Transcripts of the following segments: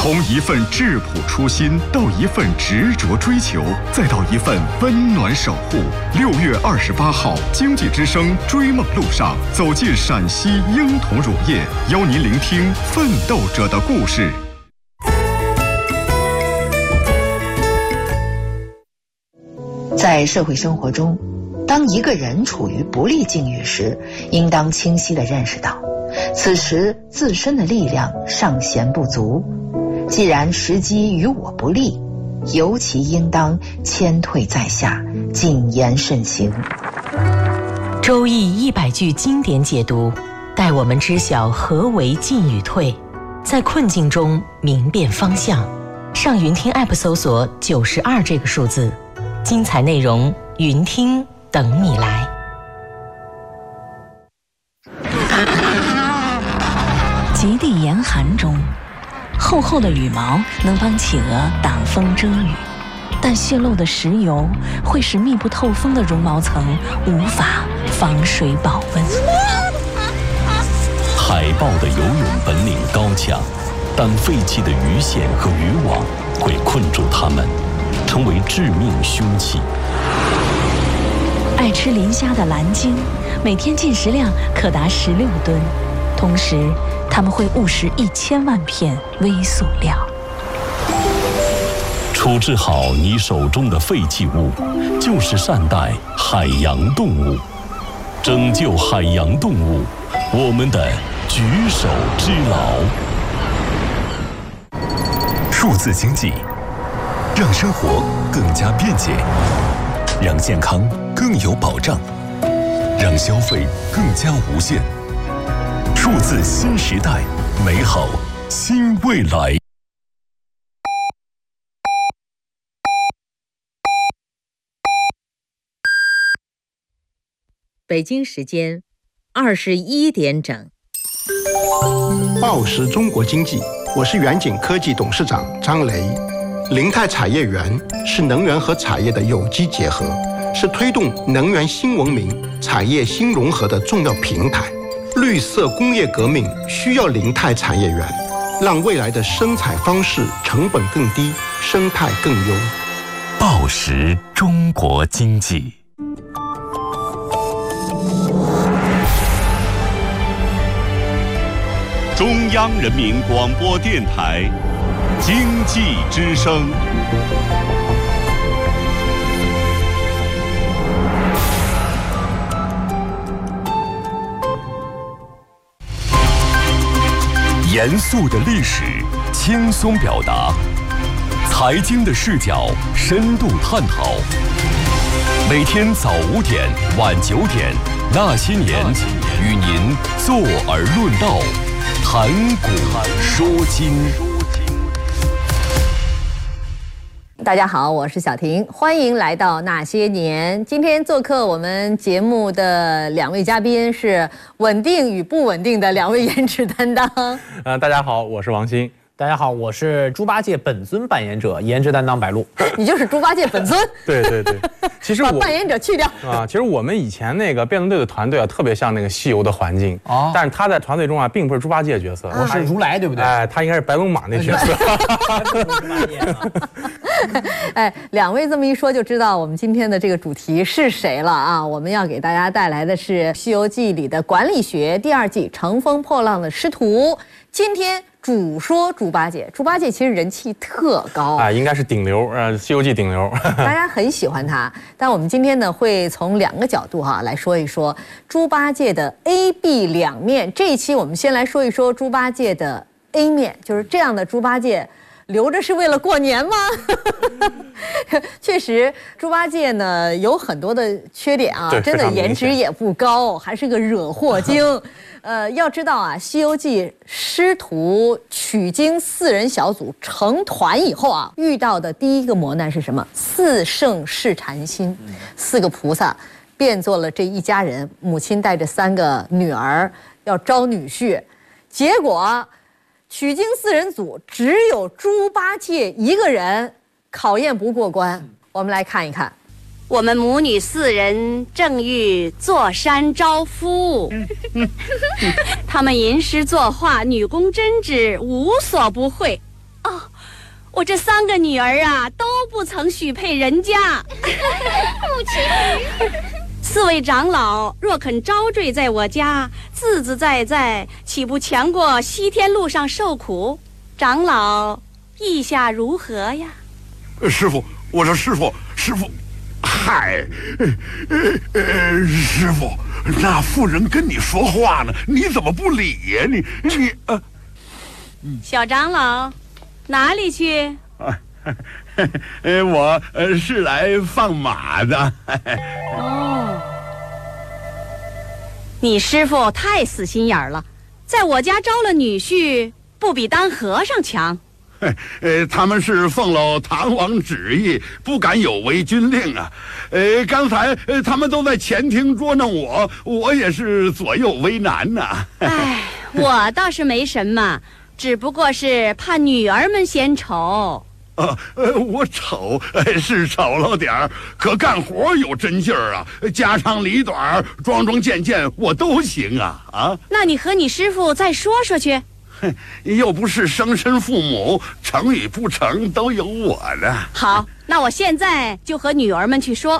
从一份质朴初心到一份执着追求，再到一份温暖守护。6月28号，经济之声追梦路上，走进陕西婴童乳业，邀您聆听奋斗者的故事。 在社会生活中，当一个人处于不利境遇时，应当清晰地认识到，此时自身的力量尚显不足。既然时机与我不利，尤其应当谦退在下，谨言慎行。 周易100句经典解读，带我们知晓何为进与退，在困境中明辨方向。上云听 App 搜索92这个数字，精彩内容云听等你来。 极地严寒中，厚厚的羽毛能帮企鹅挡风遮雨，但泄漏的石油会使密不透风的绒毛层无法防水保温。 海豹的游泳本领高强，但废弃的鱼线和渔网会困住它们，成为致命凶器。 爱吃磷虾的蓝鲸，每天进食量可达16吨，同时它们会误食1000万片微塑料。 处置好你手中的废弃物，就是善待海洋动物，拯救海洋动物，我们的举手之劳。 数字经济，让生活更加便捷，让健康更有保障，让消费更加无限。数字新时代，美好新未来。 北京时间21点整。 报时中国经济，我是远景科技董事长张雷。零态产业园是能源和产业的有机结合，是推动能源新文明、产业新融合的重要平台。绿色工业革命需要零态产业园，让未来的生产方式成本更低，生态更优。 报时中国经济。 中央人民广播电台经济之声。严肃的历史，轻松表达；财经的视角，深度探讨。每天早5点、晚9点，那些年，与您坐而论道，谈古说今。 大家好，我是小婷，欢迎来到那些年。今天做客我们节目的2位嘉宾是稳定与不稳定的2位颜值担当。 大家好，我是王鑫。大家好，我是猪八戒本尊扮演者，颜值担当白鹿。 你就是猪八戒本尊？ 对对对，其实把扮演者去掉啊。其实我们以前那个辩论队的团队啊，特别像那个西游的环境哦，但是他在团队中啊，并不是猪八戒角色， 我是如来，对不对？ 哎，他应该是白龙马那角色。 哎，2位这么一说就知道我们今天的这个主题是谁了啊！我们要给大家带来的是《西游记》里的管理学第2季乘风破浪的师徒。今天主说猪八戒，猪八戒其实人气特高啊，应该是顶流，《西游记》顶流， 大家很喜欢他。但我们今天呢，会从2个角度来说一说猪八戒的 A、B 两面。这一期我们先来说一说猪八戒的 A 面，就是这样的猪八戒留着是为了过年吗？确实，猪八戒呢有很多的缺点啊，真的颜值也不高，还是个惹祸精。要知道啊，《西游记》师徒取经4人小组成团以后啊，遇到的第一个磨难是什么？4圣试禅心，4个菩萨变作了这一家人，母亲带着3个女儿要招女婿，结果取经4人组只有猪八戒一个人考验不过关。我们来看一看。 我们母女4人正欲坐山招夫，他们吟诗作画，女工针织，无所不会。哦， 我这3个女儿啊，都不曾许配人家。母亲，4位长老若肯招赘在我家，自自在在，岂不强过西天路上受苦？长老意下如何呀？ 师傅，我说师傅，嗨，师傅，那妇人跟你说话呢，你怎么不理呀？你小长老，哪里去？ 我是来放马的。 哦，你师傅太死心眼了，在我家招了女婿，不比当和尚强。 他们是奉了唐王旨意，不敢有违军令啊。刚才他们都在前厅捉弄我，我也是左右为难呐。 哎，我倒是没什么，只不过是怕女儿们嫌丑。 我丑是丑了点儿，可干活有真劲儿啊，家长里短、桩件件我都行啊啊！ 那你和你师傅再说说去。 又不是生身父母，成与不成都有我的。 好，那我现在就和女儿们去说。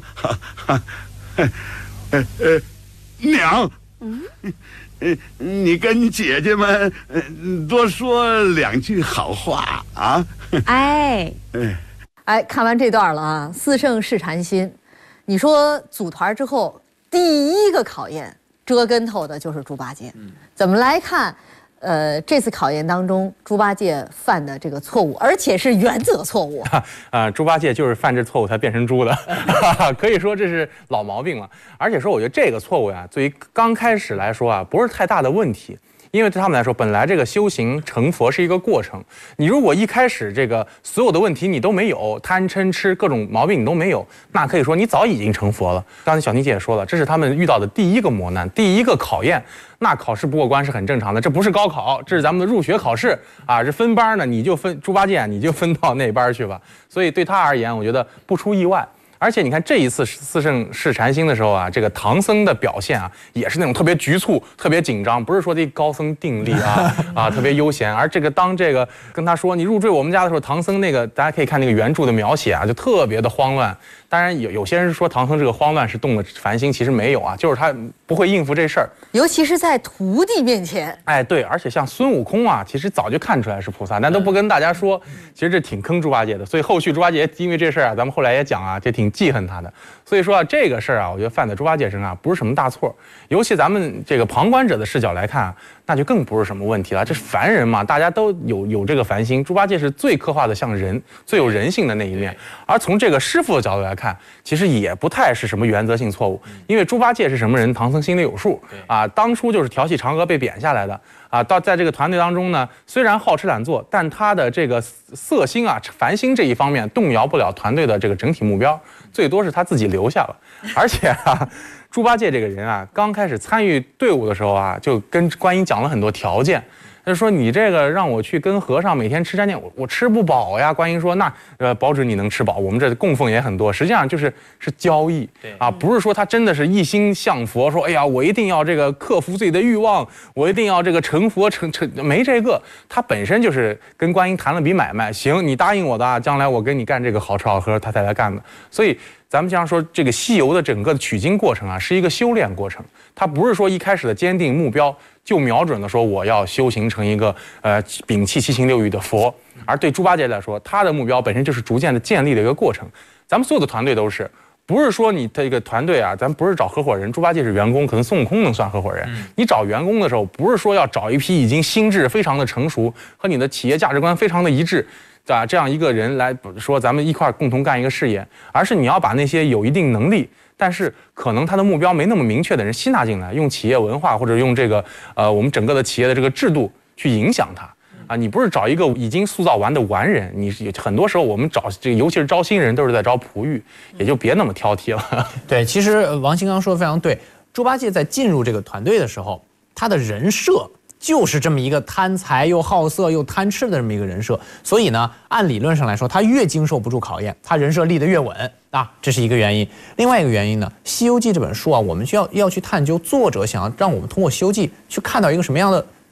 娘，你跟姐姐们多说2句好话啊！ 哎， 看完这段了啊，四圣试禅心，你说组团之后第一个考验折跟头的就是猪八戒，怎么来看？这次考验当中，猪八戒犯的这个错误，而且是原则错误。 猪八戒就是犯这错误才变成猪的，可以说这是老毛病了。而且说，我觉得这个错误呀，对于刚开始来说啊，不是太大的问题。因为对他们来说，本来这个修行成佛是一个过程。你如果一开始这个所有的问题你都没有，贪嗔痴各种毛病你都没有，那可以说你早已经成佛了。刚才小妮姐也说了，这是他们遇到的第一个磨难，第一个考验。那考试不过关是很正常的，这不是高考，这是咱们的入学考试啊！这分班呢，你就分猪八戒，你就分到那班去吧。所以对他而言，我觉得不出意外。而且你看这一次四圣试禅心的时候啊，这个唐僧的表现啊，也是那种特别局促、特别紧张，不是说这高僧定力啊特别悠闲。而这个当这个跟他说你入赘我们家的时候，唐僧那个大家可以看那个原著的描写啊，就特别的慌乱。当然有些人说唐僧这个慌乱是动了凡心，其实没有啊，就是他不会应付这事儿， 尤其是在徒弟面前。 哎，对，而且像孙悟空啊，其实早就看出来是菩萨，但都不跟大家说，其实这挺坑猪八戒的。所以后续猪八戒因为这事儿啊，咱们后来也讲啊，这挺记恨他的。所以说啊，这个事儿啊，我觉得犯在猪八戒身上不是什么大错，尤其咱们这个旁观者的视角来看啊，那就更不是什么问题了。这是凡人嘛，大家都有这个凡心。猪八戒是最刻画的像人，最有人性的那一面。而从这个师傅的角度来看，其实也不太是什么原则性错误，因为猪八戒是什么人，唐僧心里有数啊。当初就是调戏嫦娥被贬下来的啊，在这个团队当中呢，虽然好吃懒做，但他的这个色心啊、凡心这一方面动摇不了团队的这个整体目标，最多是他自己留下了。而且啊，猪八戒这个人啊，刚开始参与队伍的时候啊，就跟观音讲了很多条件。他就说你这个让我去跟和尚每天吃斋念，我吃不饱呀。观音说那保准你能吃饱，我们这供奉也很多。实际上是交易啊，不是说他真的是一心向佛，说哎呀我一定要这个克服自己的欲望，我一定要这个成佛没这个。他本身就是跟观音谈了笔买卖，行你答应我的啊，将来我跟你干这个好吃好喝，他才来干的。所以咱们经常说这个西游的整个的取经过程啊，是一个修炼过程，它不是说一开始的坚定目标就瞄准了说我要修行成一个摒弃七情六欲的佛。而对猪八戒来说，他的目标本身就是逐渐的建立的一个过程。咱们所有的团队都是，不是说你这个团队啊，咱不是找合伙人，猪八戒是员工，可能孙悟空能算合伙人。你找员工的时候，不是说要找一批已经心智非常的成熟，和你的企业价值观非常的一致啊，这样一个人来说咱们一块共同干一个事业，而是你要把那些有一定能力，但是可能他的目标没那么明确的人吸纳进来，用企业文化或者用这个我们整个的企业的这个制度去影响他啊。你不是找一个已经塑造完的完人，你很多时候我们找这个，尤其是招新人，都是在招璞玉，也就别那么挑剔了。 对，其实王鑫刚说的非常对。猪八戒在进入这个团队的时候，他的人设就是这么一个贪财又好色又贪吃的这么一个人设，所以呢，按理论上来说，他越经受不住考验，他人设立得越稳啊，这是一个原因。另外一个原因呢，《西游记》这本书啊，我们要去探究作者想要让我们通过《西游记》去看到一个什么样的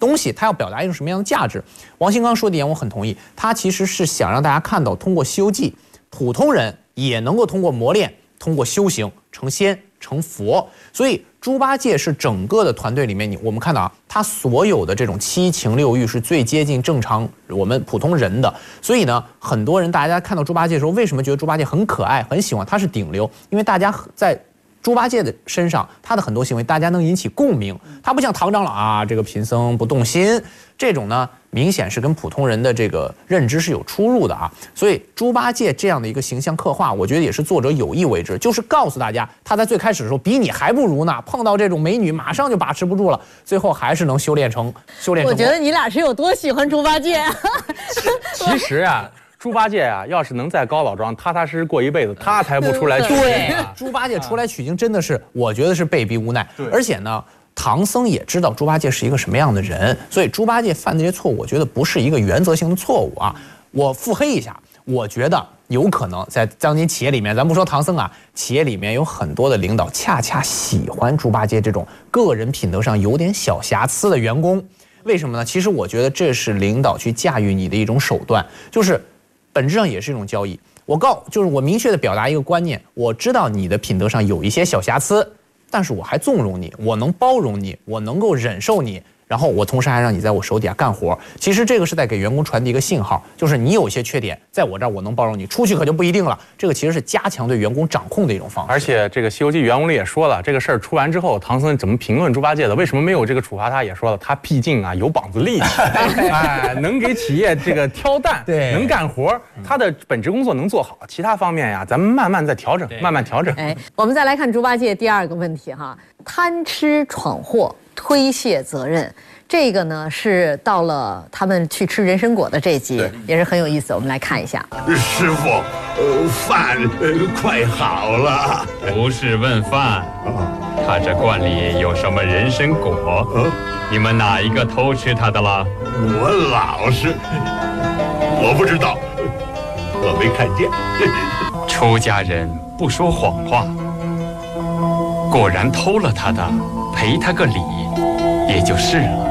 东西，它要表达一种什么样的价值。王新刚说的点我很同意，他其实是想让大家看到，通过《西游记》，普通人也能够通过磨练，通过修行成仙成佛。所以猪八戒是整个的团队里面，我们看到啊，他所有的这种七情六欲是最接近正常我们普通人的。所以呢，很多人大家看到猪八戒的时候，为什么觉得猪八戒很可爱，很喜欢他是顶流？因为大家在猪八戒的身上，他的很多行为大家能引起共鸣。他不像唐长老啊，这个贫僧不动心，这种呢明显是跟普通人的这个认知是有出入的啊。所以猪八戒这样的一个形象刻画，我觉得也是作者有意为之，就是告诉大家他在最开始的时候比你还不如呢，碰到这种美女马上就把持不住了，最后还是能修炼成。 我觉得你俩是有多喜欢猪八戒。 其实啊。猪八戒啊，要是能在高老庄踏踏实实过一辈子，他才不出来取经。 对，猪八戒出来取经真的是，我觉得是被逼无奈。而且呢，唐僧也知道猪八戒是一个什么样的人，所以猪八戒犯的这些错误，我觉得不是一个原则性的错误啊。我腹黑一下，我觉得有可能在当今企业里面，咱不说唐僧啊，企业里面有很多的领导恰恰喜欢猪八戒这种个人品德上有点小瑕疵的员工。为什么呢？其实我觉得这是领导去驾驭你的一种手段，就是本质上也是一种交易。就是我明确的表达一个观念，我知道你的品德上有一些小瑕疵，但是我还纵容你，我能包容你，我能够忍受你，然后我同时还让你在我手底下干活。其实这个是在给员工传递一个信号，就是你有一些缺点，在我这儿我能包容你，出去可就不一定了。这个其实是加强对员工掌控的一种方式。 而且这个《西游记》原文里也说了，这个事儿出完之后，唐僧怎么评论猪八戒的？为什么没有这个处罚他？也说了，他毕竟啊有膀子力气，哎，能给企业这个挑担，对，能干活，他的本职工作能做好，其他方面呀，咱们慢慢再调整，慢慢调整。 哎，我们再来看猪八戒第二个问题哈，贪吃闯祸，推卸责任。这个呢是到了他们去吃人参果的这集，也是很有意思。我们来看一下。 师傅，饭快好了。 不是问饭，看这罐里有什么人参果，你们哪一个偷吃他的了？ 我老实，我不知道，我没看见。 出家人不说谎话，果然偷了他的，赔他个礼，也就是了。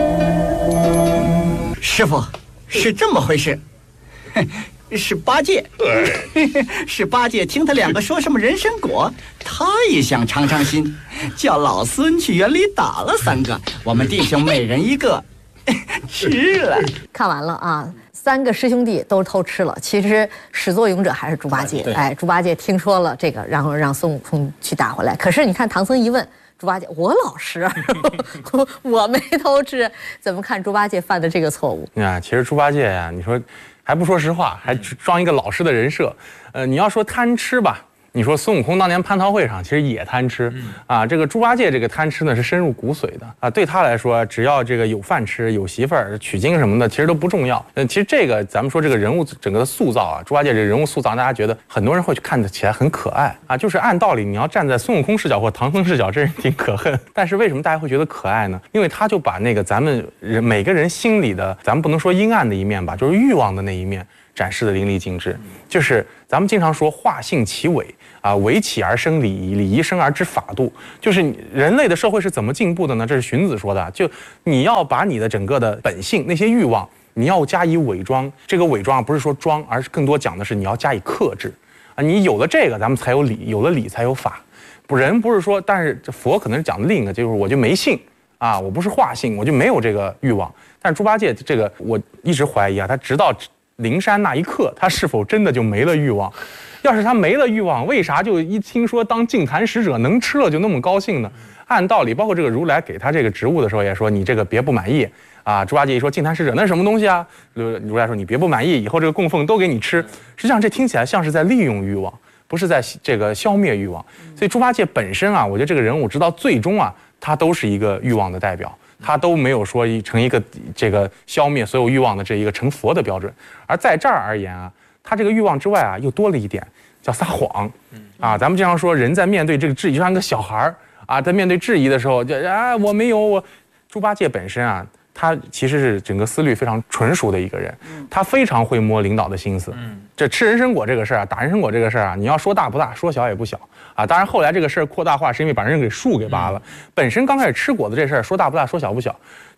师傅，是这么回事，是八戒，是八戒听他两个说什么人参果，他也想尝尝新，叫老孙去园里打了3个，我们弟兄每人1个，吃了。 看完了啊，3个师兄弟都偷吃了，其实始作俑者还是猪八戒。哎，猪八戒听说了这个，然后让孙悟空去打回来。可是你看唐僧一问。猪八戒，我老实，我没偷吃，怎么看猪八戒犯的这个错误？ 啊，其实猪八戒呀，你说还不说实话，还装一个老实的人设。你要说贪吃吧，你说孙悟空当年蟠桃会上其实也贪吃啊，这个猪八戒这个贪吃呢是深入骨髓的啊，对他来说，只要这个有饭吃、有媳妇儿、取经什么的，其实都不重要。其实这个咱们说这个人物整个的塑造啊，猪八戒这个人物塑造，大家觉得很多人会看起来很可爱啊，就是按道理你要站在孙悟空视角或唐僧视角，这人挺可恨。但是为什么大家会觉得可爱呢？因为他就把那个咱们每个人心里的，咱们不能说阴暗的一面吧，就是欲望的那一面。展示的淋漓尽致，就是咱们经常说化性其伪啊，伪起而生礼仪，礼仪生而知法度。就是人类的社会是怎么进步的呢？这是荀子说的，就你要把你的整个的本性那些欲望，你要加以伪装。这个伪装不是说装，而是更多讲的是你要加以克制啊。你有了这个，咱们才有理，有了理才有法。人不是说，但是佛可能是讲的另一个，就是我就没性啊，我不是化性，我就没有这个欲望。但是猪八戒这个，我一直怀疑啊，他直到灵山那一刻，他是否真的就没了欲望？要是他没了欲望，为啥就一听说当净坛使者能吃了就那么高兴呢？按道理，包括这个如来给他这个职务的时候也说，你这个别不满意啊。猪八戒一说净坛使者那是什么东西啊？如来说你别不满意，以后这个供奉都给你吃。实际上这听起来像是在利用欲望，不是在这个消灭欲望。所以猪八戒本身啊，我觉得这个人物直到最终啊，他都是一个欲望的代表。他都没有说成一个这个消灭所有欲望的这一个成佛的标准，而在这儿而言啊，他这个欲望之外啊，又多了一点叫撒谎啊。咱们经常说，人在面对这个质疑，就像一个小孩啊，在面对质疑的时候，就啊我没有我。猪八戒本身啊，他其实是整个思虑非常纯熟的一个人，他非常会摸领导的心思。这吃人参果这个事儿啊，打人参果这个事儿啊，你要说大不大，说小也不小。啊，当然后来这个事儿扩大化，是因为把人给树给拔了。本身刚开始吃果子这事儿，说大不大，说小不小。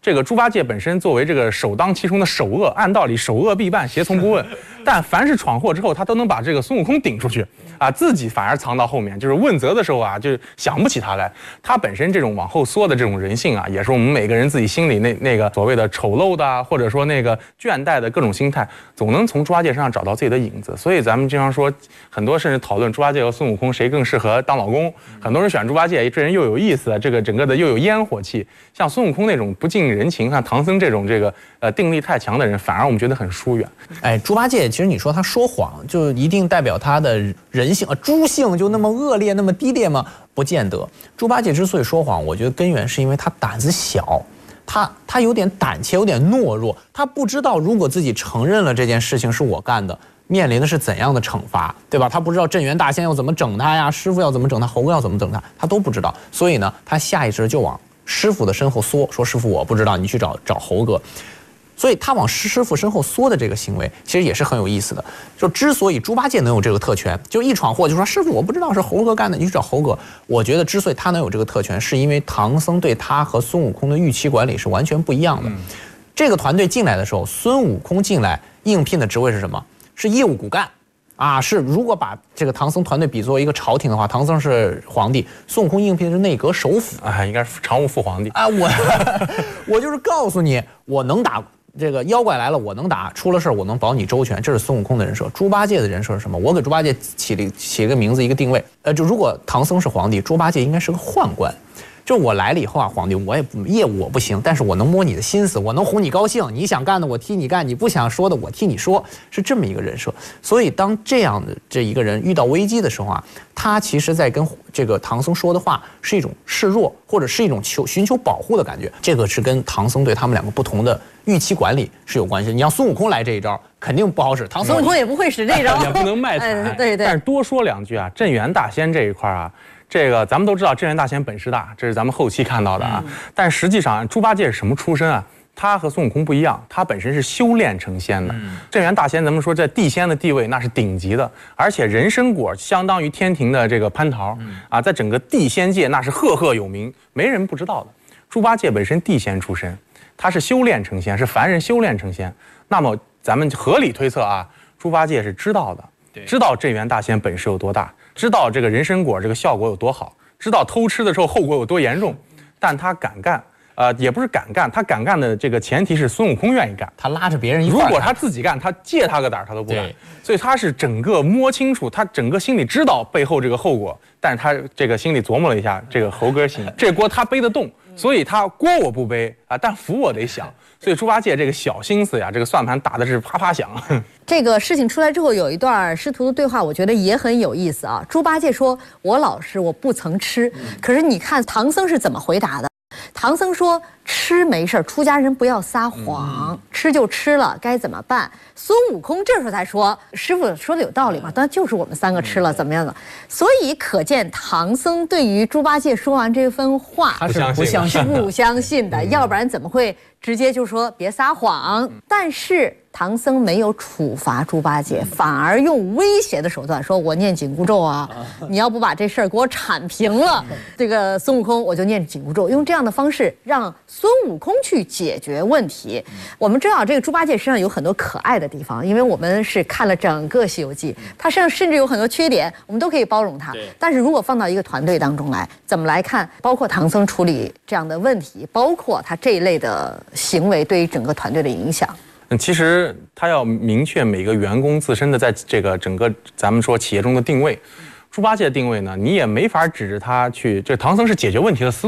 这个猪八戒本身作为这个首当其冲的首恶，按道理首恶必办，邪从不问。但凡是闯祸之后，他都能把这个孙悟空顶出去，啊，自己反而藏到后面，就是问责的时候啊，就想不起他来。他本身这种往后缩的这种人性啊，也是我们每个人自己心里那个所谓的丑陋的啊，或者说那个倦怠的各种心态，总能从猪八戒身上找到自己的影子。所以咱们经常说，很多甚至讨论猪八戒和孙悟空谁更适合当老公，很多人选猪八戒，这人又有意思，这个整个的又有烟火气。像孙悟空那种不近人情，像唐僧这种定力太强的人，反而我们觉得很疏远。 哎，猪八戒其实你说他说谎，就一定代表他的人性猪性就那么恶劣、那么低劣吗？不见得。猪八戒之所以说谎，我觉得根源是因为他胆子小，他有点胆怯，有点懦弱，他不知道如果自己承认了这件事情是我干的，面临的是怎样的惩罚，对吧？他不知道镇元大仙要怎么整他呀，师傅要怎么整他，猴哥要怎么整他，他都不知道。所以呢，他下意识就往师傅的身后缩，说师傅我不知道，你去找猴哥。所以他往师傅身后缩的这个行为，其实也是很有意思的。就之所以猪八戒能有这个特权，就一闯祸就说师傅我不知道是猴哥干的，你去找猴哥。我觉得之所以他能有这个特权，是因为唐僧对他和孙悟空的预期管理是完全不一样的。这个团队进来的时候，孙悟空进来应聘的职位是什么？是业务骨干。啊，是如果把这个唐僧团队比作一个朝廷的话，唐僧是皇帝，孙悟空应聘的是内阁首辅啊，应该是常务副皇帝啊。我就是告诉你，我能打这个妖怪来了，我能打，出了事我能保你周全，这是孙悟空的人设。猪八戒的人设是什么？我给猪八戒起一个名字，一个定位。就如果唐僧是皇帝，猪八戒应该是个宦官。就我来了以后啊，皇帝，我也业务我不行，但是我能摸你的心思，我能哄你高兴，你想干的我替你干，你不想说的我替你说，是这么一个人设。所以当这样的这一个人遇到危机的时候啊，他其实在跟这个唐僧说的话是一种示弱，或者是一种寻求保护的感觉。这个是跟唐僧对他们两个不同的预期管理是有关系的。你让孙悟空来这一招肯定不好使， 孙悟空也不会使这招， 也不能卖惨。 对。 但是多说两句啊，镇元大仙这一块啊。这个咱们都知道，镇元大仙本事大，这是咱们后期看到的啊。但实际上，猪八戒是什么出身啊？他和孙悟空不一样，他本身是修炼成仙的。镇元大仙，咱们说在地仙的地位那是顶级的，而且人参果相当于天庭的这个蟠桃啊，在整个地仙界那是赫赫有名，没人不知道的。猪八戒本身地仙出身，他是修炼成仙，是凡人修炼成仙。那么咱们合理推测啊，猪八戒是知道的，知道镇元大仙本事有多大。知道这个人参果这个效果有多好，知道偷吃的时候后果有多严重，但他敢干，也不是敢干，他敢干的这个前提是孙悟空愿意干， 他拉着别人一块。 如果他自己干，他借他个胆他都不干。所以他是整个摸清楚，他整个心里知道背后这个后果，但是他这个心里琢磨了一下，这个猴哥行，这锅他背得动，所以他锅我不背啊，但福我得享。所以猪八戒这个小心思呀，这个算盘打的是啪啪响。 这个事情出来之后，有一段师徒的对话，我觉得也很有意思啊。猪八戒说：“我老实，我不曾吃。”可是你看唐僧是怎么回答的？唐僧说：“吃没事，出家人不要撒谎，吃就吃了，该怎么办？”孙悟空这时候才说：“师傅说的有道理嘛，当然就是我们三个吃了，怎么样的？”所以可见唐僧对于猪八戒说完这番话， 他是不相信的，要不然怎么会直接就说别撒谎？但是唐僧没有处罚猪八戒，反而用威胁的手段说：“我念紧箍咒啊，你要不把这事儿给我铲平了，这个孙悟空我就念紧箍咒。”用这样的方式让孙悟空去解决问题。我们知道这个猪八戒身上有很多可爱的地方，因为我们是看了整个《西游记》，他身上甚至有很多缺点，我们都可以包容他。但是如果放到一个团队当中来，怎么来看？包括唐僧处理这样的问题，包括他这一类的行为对于整个团队的影响。 其实他要明确每个员工自身的在这个整个咱们说企业中的定位。猪八戒的定位呢，你也没法指着他去。这唐僧是解决问题的思路。